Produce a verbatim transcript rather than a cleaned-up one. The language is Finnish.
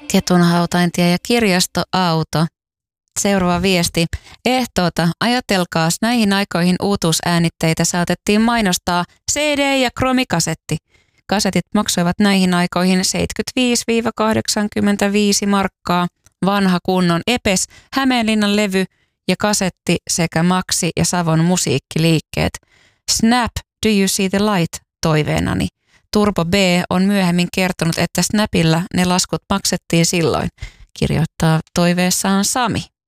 Ketunhautaintie ja kirjastoauto. Seuraava viesti. Ehtoota, ajatelkaas, näihin aikoihin uutuusäänitteitä saatettiin mainostaa C D ja kromikasetti. Kasetit maksoivat näihin aikoihin seitsemänkymmentäviisi kahdeksankymmentäviisi markkaa. Vanha kunnon Epes, Hämeenlinnan levy ja kasetti sekä Maxi ja Savon musiikkiliikkeet. Snap, do you see the light? Toiveenani. Turbo B on myöhemmin kertonut, että Snapilla ne laskut maksettiin silloin, kirjoittaa toiveessaan Sami.